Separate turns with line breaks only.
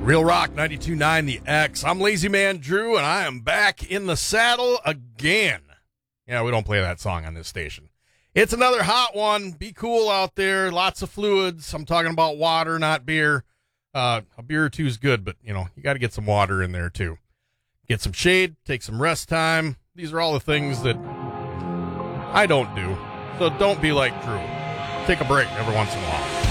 Real Rock 92.9 The X. I'm Lazy Man Drew, and I am back in the saddle again. Yeah, we don't play that song on this station. It's another hot one. Be cool out there. Lots of fluids. I'm talking about water, not beer. A beer or two is good, but, you got to get some water in there, too. Get some shade, take some rest time. These are all the things that I don't do. So don't be like Drew. Take a break every once in a while.